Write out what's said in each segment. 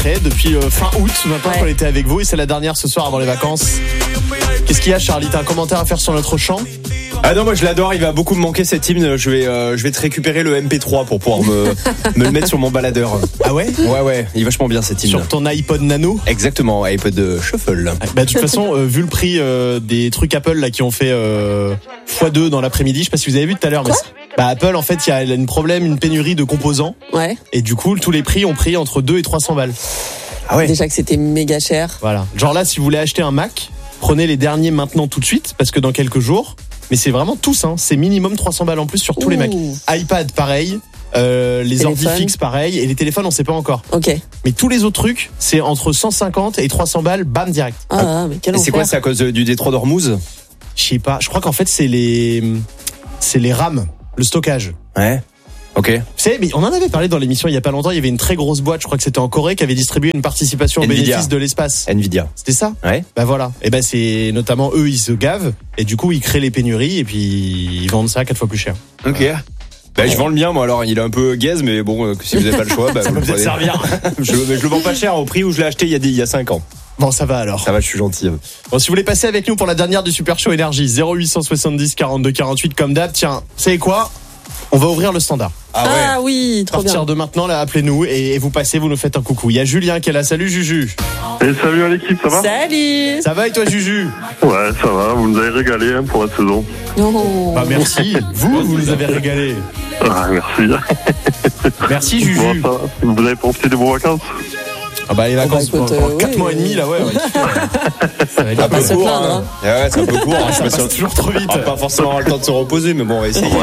après, depuis fin août, maintenant qu'on était avec vous, et c'est la dernière ce soir avant les vacances. Qu'est-ce qu'il y a, Charlie? T'as un commentaire à faire sur notre chant? Ah non, moi je l'adore, il va beaucoup me manquer cet hymne. Je vais te récupérer le MP3 pour pouvoir me le mettre sur mon baladeur. Ah ouais? Ouais, il est vachement bien cet hymne. Sur ton iPod Nano? Exactement, iPod Shuffle. Bah de toute façon, vu le prix des trucs Apple là qui ont fait x2 dans l'après-midi, je sais pas si vous avez vu tout à l'heure, mais Apple en fait, il y a une pénurie de composants. Ouais. Et du coup, tous les prix ont pris entre 2 et 300 balles. Ah ouais. Déjà que c'était méga cher. Voilà. Genre là, si vous voulez acheter un Mac, prenez les derniers maintenant tout de suite, parce que dans quelques jours, mais c'est vraiment tous, c'est minimum 300 balles en plus sur tous les Macs. iPad, pareil. Les ordi fixes, pareil. Et les téléphones, on sait pas encore. Ok. Mais tous les autres trucs, c'est entre 150 et 300 balles, bam, direct. Mais quel Et c'est quoi, c'est à cause du détroit d'Ormuz? Je sais pas. Je crois qu'en fait, c'est les RAM, le stockage. Ouais. Ok. Vous savez, mais on en avait parlé dans l'émission il y a pas longtemps. Il y avait une très grosse boîte, je crois que c'était en Corée, qui avait distribué une participation au bénéfice de l'espace. Nvidia. C'était ça? Ouais. Bah voilà. Et ben c'est notamment eux, ils se gavent et du coup ils créent les pénuries et puis ils vendent ça 4 fois plus cher. Ok. Bah, je vends le mien, moi, alors, il est un peu gaze, mais bon, si vous n'avez pas le choix, ça vous peut le peut-être prenez. servir. je le vends pas cher au prix où je l'ai acheté il y a 5 ans. Bon, ça va alors. Ça va, je suis gentil. Bon, si vous voulez passer avec nous pour la dernière du Super Show Énergie, 0870 42 48 comme d'hab. Tiens, vous savez quoi? On va ouvrir le standard. Ah oui, trop bien. À partir de maintenant, là, appelez-nous et vous passez, vous nous faites un coucou. Il y a Julien qui est là. Salut Juju. Et salut à l'équipe, ça va? Salut. Ça va et toi Juju? Ouais, ça va, vous nous avez régalé pour la saison. Oh. Bah merci. vous nous avez régalé. Ah, merci. Merci Juju. Bon, ça va. Vous avez profité de vos vacances? Ah bah les vacances écoute, pendant 4 oui. mois et demi là, ouais. Ça va être Un peu se court, plaindre, Ouais, c'est un peu court. ça passe toujours trop vite. On va pas forcément avoir le temps de se reposer, mais bon, on va essayer.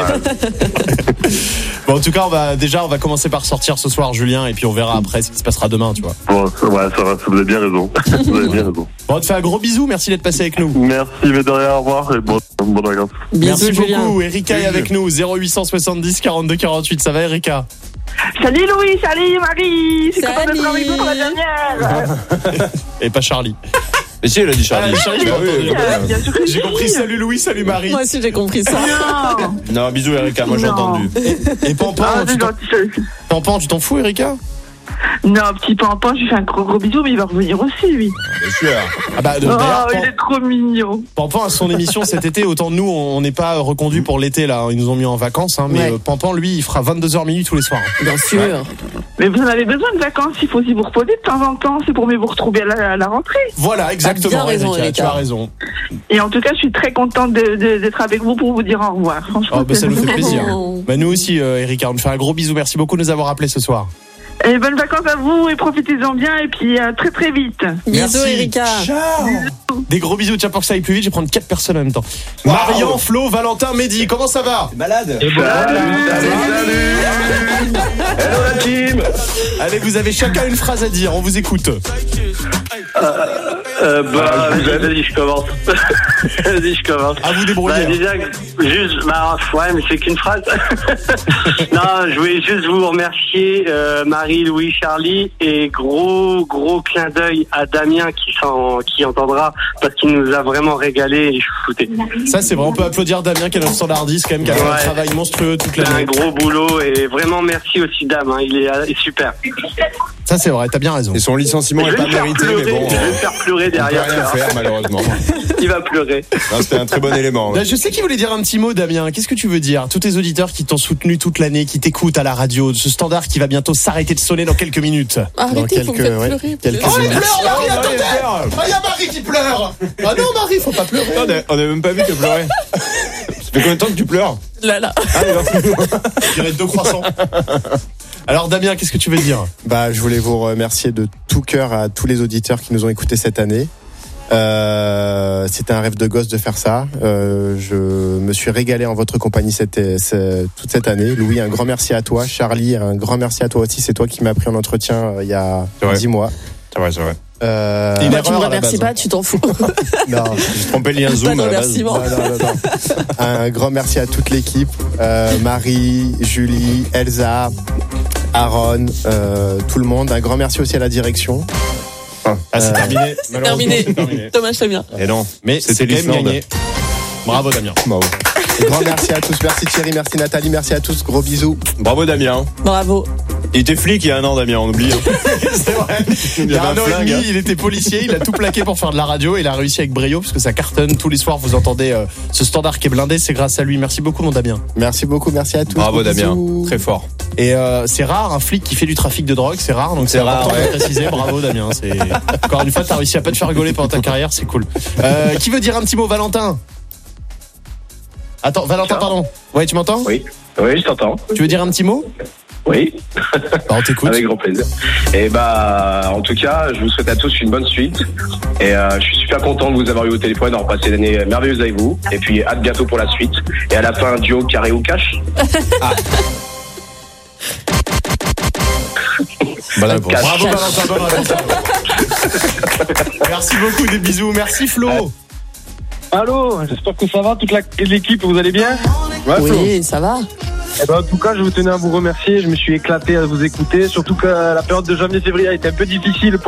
Bon, en tout cas, on va commencer par sortir ce soir, Julien, et puis on verra après ce qui se passera demain, tu vois. Bon, ouais, ça va, vous avez bien raison. Vous avez bien raison. Bon, on te fait un gros bisou, merci d'être passé avec nous. Merci, mais de rien, au revoir et bonne vacances. Merci Bisous, Julien. beaucoup. Erika est avec nous, 0870 42 48. Ça va, Erika? Salut Louis, salut Marie, c'est content Salut. d'être avec vous pour la dernière. Et pas Charlie. Mais si, elle a dit Charlie. Charlie, j'ai pas entendu. Bien sûr que J'ai compris salut Louis, salut Marie. Moi aussi, j'ai compris ça. Non. Non, bisous, Erika, moi j'ai Non. entendu. Et Pampan, C'est gentil. Pampan, tu t'en fous, Erika? Non, petit Pampan, je lui fais un gros bisou, mais il va revenir aussi, lui. Bien sûr. Ah bah, d'ailleurs, Il est trop mignon. Pampan a son émission cet été. Autant nous, on n'est pas reconduit pour l'été, là. Ils nous ont mis en vacances, mais Ouais. Pampan, lui, il fera 22h minuit tous les soirs. Bien sûr. Mais vous en avez besoin de vacances, il faut aussi vous reposer de temps en temps, c'est pour mieux vous retrouver à la rentrée. Voilà, exactement, bien raison, Erika, tu as Erika. raison. Et en tout cas, je suis très contente d'être avec vous pour vous dire au revoir. Franchement, Oh, bah, ça nous fait plaisir. Oh. Bah, nous aussi, Erika, on te fait un gros bisou. Merci beaucoup de nous avoir appelés ce soir. Et bonnes vacances à vous et profitez-en bien et puis à très très vite. Bisous, Erika. Ciao. Des gros bisous. Tiens, pour que ça aille plus vite, je vais prendre 4 personnes en même temps. Marian, Flo, Valentin, Mehdi, comment ça va? Malade. Hello la team. Allez, vous avez chacun une phrase à dire, on vous écoute. Vas-y, je commence. Vas-y, je commence. À vous débrouiller. Déjà, juste, ouais, mais c'est qu'une phrase. Non, je voulais juste vous remercier, Marie, Louis, Charlie, et gros clin d'œil à Damien qui entendra, parce qu'il nous a vraiment régalé et je foutais. Ça, c'est vrai, on peut applaudir Damien qui est notre standardiste quand même, qui a fait un travail monstrueux toute C'est un l'année. gros boulot et vraiment merci aussi Dame, hein, il est super. Ça, c'est vrai, t'as bien raison. Et son licenciement Je est vais pas le faire mérité, pleurer, mais bon. je vais le faire pleurer On peut derrière. rien faire, malheureusement. Il va pleurer. Non, c'était un très bon élément. Ouais. Bah, je sais qu'il voulait dire un petit mot, Damien. Qu'est-ce que tu veux dire? Tous tes auditeurs qui t'ont soutenu toute l'année, qui t'écoutent à la radio, ce standard qui va bientôt s'arrêter de sonner dans quelques minutes. Arrêtez, faut me faire pleurer. Oh, il pleure, Marie, attendez! Ah, il y a Marie qui pleure! Ah non, Marie, faut pas pleurer! On a même pas vu que pleurer. Ça fait combien de temps que tu pleures? Là. Je dirais 2 croissants. Alors, Damien, qu'est-ce que tu veux dire? Bah, je voulais vous remercier de tout cœur à tous les auditeurs qui nous ont écoutés cette année. C'était un rêve de gosse de faire ça. Je me suis régalé en votre compagnie toute cette année. Louis, un grand merci à toi. Charlie, un grand merci à toi aussi. C'est toi qui m'as pris en entretien il y a 10 mois. C'est vrai. Une Moi, tu me erreur à la remercies base. pas, tu t'en fous. Non, J'ai trompé le lien Pas Zoom de à la base. remerciements. non. Un grand merci à toute l'équipe. Marie, Julie, Elsa, Aaron, tout le monde. Un grand merci aussi à la direction. Ah, c'est terminé. Terminé. Dommage, très bien. Et non. Mais c'était quand même l'Islande. gagné. Bravo, Damien. Bravo. Et grand merci à tous. Merci Thierry, merci Nathalie, merci à tous. Gros bisous. Bravo Damien. Bravo. Il était flic il y a un an, Damien, on oublie. C'est vrai. Il y a un an et demi, il était policier, il a tout plaqué pour faire de la radio et il a réussi avec brio parce que ça cartonne tous les soirs. Vous entendez ce standard qui est blindé, c'est grâce à lui. Merci beaucoup, mon Damien. Merci beaucoup, merci à tous. Bravo, Damien. Bisous. Très fort. Et c'est rare un flic qui fait du trafic de drogue, c'est rare, donc c'est rare, important ouais. de préciser. Bravo, Damien. C'est encore une fois, t'as réussi à pas te faire rigoler pendant ta carrière, c'est cool. Qui veut dire un petit mot, Valentin? Attends, Valentin, pardon. Ouais, tu m'entends? Oui, je t'entends. Tu veux dire un petit mot? Oui. On t'écoute. Avec grand plaisir. Et en tout cas, je vous souhaite à tous une bonne suite. Et je suis super content de vous avoir eu au téléphone, d'avoir passé une année merveilleuse avec vous. Et puis, hâte bientôt pour la suite. Et à la fin, un duo carré ou cash. Bonne réponse. Bravo, Valentin, bonne réponse. Merci beaucoup, des bisous. Merci, Flo. Allô, j'espère que ça va, toute l'équipe, vous allez bien? Ouais, oui, ça va. En tout cas, je vous tenais à vous remercier. Je me suis éclaté à vous écouter, surtout que la période de janvier-février a été un peu difficile.